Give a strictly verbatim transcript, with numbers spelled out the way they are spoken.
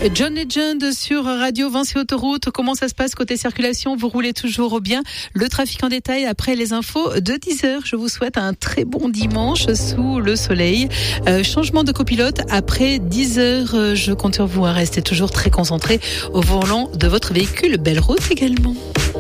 John Legend sur Radio Vinci Autoroute. Comment ça se passe côté circulation? Vous roulez toujours bien? Le trafic en détail après les infos de dix heures. Je vous souhaite un très bon dimanche sous le soleil. Euh, changement de copilote après dix heures. Je compte sur vous à rester toujours très concentré au volant de votre véhicule. Belle route également.